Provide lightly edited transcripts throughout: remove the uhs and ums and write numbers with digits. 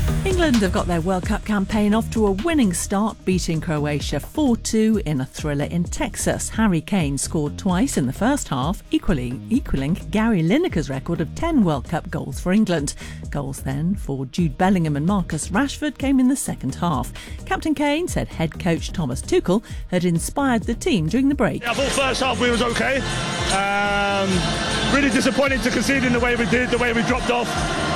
England have got their World Cup campaign off to a winning start, beating Croatia 4-2 in a thriller in Texas. Harry Kane scored twice in the first half, equaling Gary Lineker's record of 10 World Cup goals for England. Goals then for Jude Bellingham and Marcus Rashford came in the second half. Captain Kane said head coach Thomas Tuchel had inspired the team during the break. Yeah, I thought first half we was okay. Really disappointed to concede in the way we did, the way we dropped off.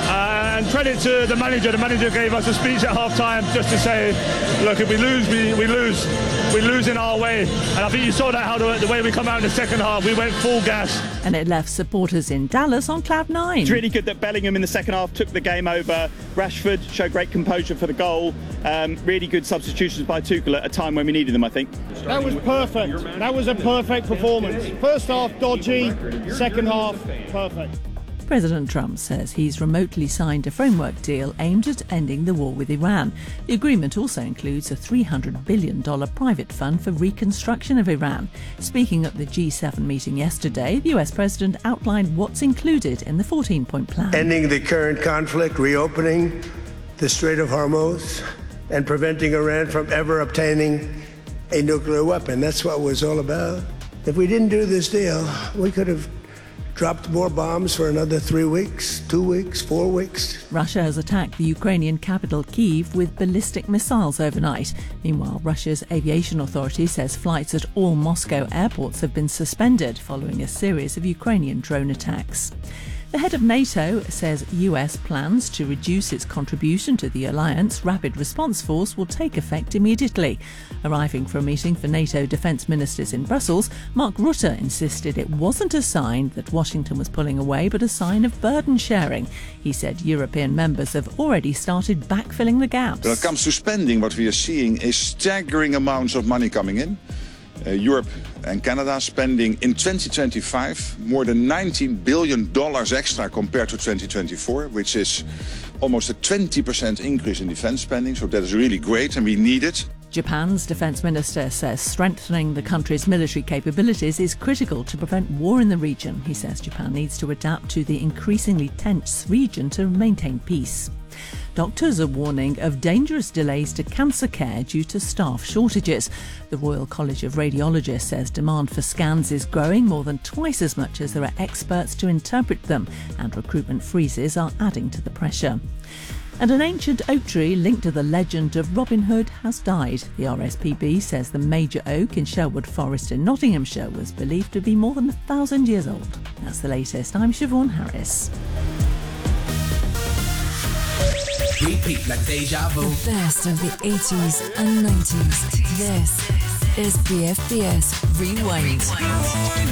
And credit to the manager. The manager gave us a speech at half-time just to say, look, if we lose, we lose. We lose in our way. And I think you saw that, how the way we come out in the second half, we went full gas. And it left supporters in Dallas on cloud nine. It's really good that Bellingham in the second half took the game over. Rashford showed great composure for the goal. Really good substitutions by Tuchel at a time when we needed them, I think. That was perfect. That was a perfect performance. First half dodgy, second half perfect. President Trump says he's remotely signed a framework deal aimed at ending the war with Iran. The agreement also includes a $300 billion private fund for reconstruction of Iran. Speaking at the G7 meeting yesterday, the US President outlined what's included in the 14-point plan. Ending the current conflict, reopening the Strait of Hormuz, and preventing Iran from ever obtaining a nuclear weapon. That's what it was all about. If we didn't do this deal, we could have dropped more bombs for another 3 weeks, 2 weeks, 4 weeks. Russia has attacked the Ukrainian capital Kyiv with ballistic missiles overnight. Meanwhile, Russia's aviation authority says flights at all Moscow airports have been suspended following a series of Ukrainian drone attacks. The head of NATO says US plans to reduce its contribution to the alliance rapid response force will take effect immediately. Arriving for a meeting for NATO defence ministers in Brussels, Mark Rutte insisted it wasn't a sign that Washington was pulling away, but a sign of burden sharing. He said European members have already started backfilling the gaps. When it comes to spending, what we are seeing is staggering amounts of money coming in. Europe and Canada spending in 2025 more than $19 billion extra compared to 2024, which is almost a 20% increase in defense spending. So that is really great and we need it. Japan's defence minister says strengthening the country's military capabilities is critical to prevent war in the region. He says Japan needs to adapt to the increasingly tense region to maintain peace. Doctors are warning of dangerous delays to cancer care due to staff shortages. The Royal College of Radiologists says demand for scans is growing more than twice as much as there are experts to interpret them, and recruitment freezes are adding to the pressure. And an ancient oak tree linked to the legend of Robin Hood has died. The RSPB says the major oak in Sherwood Forest in Nottinghamshire was believed to be more than 1,000 years old. That's the latest. I'm Siobhan Harris. Repeat like deja vu. The best of the 80s and 90s. This is BFBS Rewind.